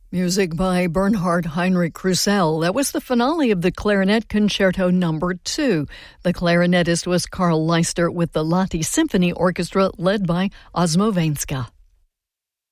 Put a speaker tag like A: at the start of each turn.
A: Music by Bernhard Heinrich Krusell. That was the finale of the Clarinet Concerto No. 2. The clarinetist was Karl Leister with the Lahti Symphony Orchestra led by Osmo Venska.